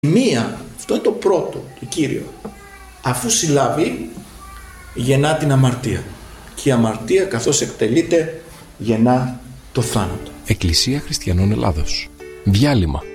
Μία, αυτό είναι το πρώτο, το κύριο. Αφού συλλάβει, γεννά την αμαρτία. Και η αμαρτία, καθώς εκτελείται, γεννά το θάνατο. Εκκλησία Χριστιανών Ελλάδος. Διάλειμμα.